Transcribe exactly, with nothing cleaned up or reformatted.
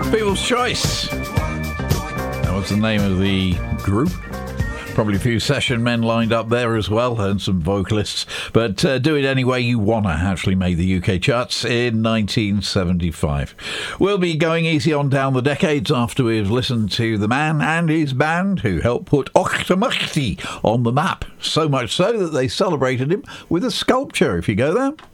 People's Choice. That was the name of the group. Probably a few session men lined up there as well, and some vocalists. But uh, Do It Any Way You Wanna actually made the U K charts in nineteen seventy-five. We'll be going easy on down the decades after we've listened to the man and his band who helped put Auchtermuchty on the map. So much so that they celebrated him with a sculpture, if you go there.